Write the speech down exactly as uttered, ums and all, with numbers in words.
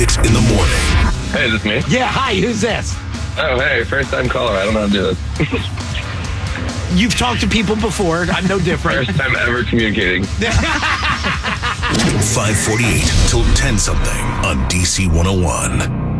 It's in the morning. Hey, is this me? Yeah, hi, who's this? Oh, hey, first time caller. I don't know how to do this. You've talked to people before. I'm no different. First time ever communicating. five forty-eight till ten something on D C one oh one.